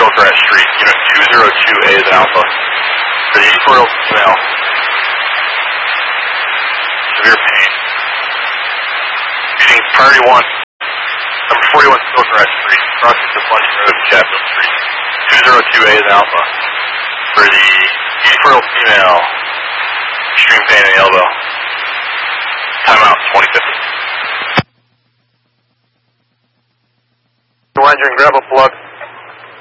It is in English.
Hillcrest Street, unit 202A is Alpha. For the 84-year-old female, severe pain. Meeting priority 1, number 41 Hillcrest Street, crossing to Flushing Road, Chatfield Street. 202A is Alpha. For the 84-year-old female, extreme pain in the elbow. Timeout 2050. Go engine, grab a plug.